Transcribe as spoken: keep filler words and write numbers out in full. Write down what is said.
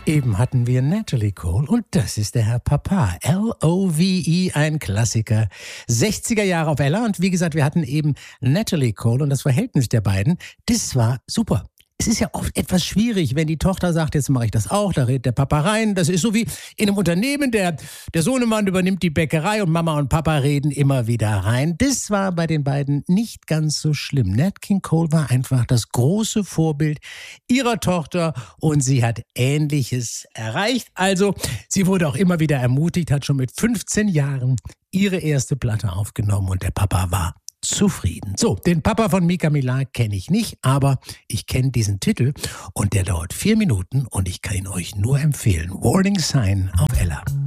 Eben hatten wir Natalie Cole und das ist der Herr Papa. L O V E, ein Klassiker. sechziger Jahre auf Ella und wie gesagt, wir hatten eben Natalie Cole und das Verhältnis der beiden, das war super. Es ist ja oft etwas schwierig, wenn die Tochter sagt, jetzt mache ich das auch, da redet der Papa rein. Das ist so wie in einem Unternehmen, der, der Sohnemann übernimmt die Bäckerei und Mama und Papa reden immer wieder rein. Das war bei den beiden nicht ganz so schlimm. Nat King Cole war einfach das große Vorbild ihrer Tochter und sie hat Ähnliches erreicht. Also sie wurde auch immer wieder ermutigt, hat schon mit fünfzehn Jahren ihre erste Platte aufgenommen und der Papa war zufrieden. So, den Papa von Mika Millar kenne ich nicht, aber ich kenne diesen Titel und der dauert vier Minuten und ich kann ihn euch nur empfehlen. Warning Sign auf Ella.